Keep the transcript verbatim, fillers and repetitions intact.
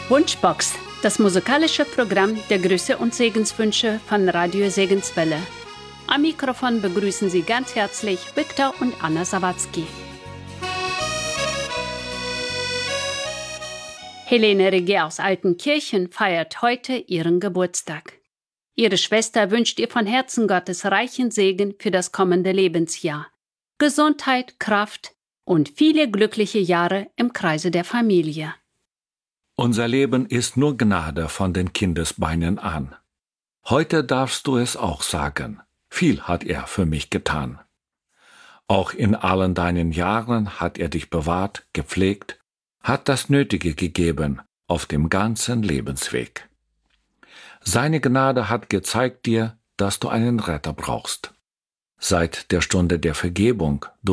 Wunschbox, das musikalische Programm der Grüße und Segenswünsche von Radio Segenswelle. Am Mikrofon begrüßen Sie ganz herzlich Viktor und Anna Sawatzki. Helene Regier aus Altenkirchen feiert heute ihren Geburtstag. Ihre Schwester wünscht ihr von Herzen Gottes reichen Segen für das kommende Lebensjahr, Gesundheit, Kraft und viele glückliche Jahre im Kreise der Familie. Unser Leben ist nur Gnade von den Kindesbeinen an. Heute darfst du es auch sagen. Viel hat er für mich getan. Auch in allen deinen Jahren hat er dich bewahrt, gepflegt, hat das Nötige gegeben auf dem ganzen Lebensweg. Seine Gnade hat gezeigt dir, dass du einen Retter brauchst. Seit der Stunde der Vergebung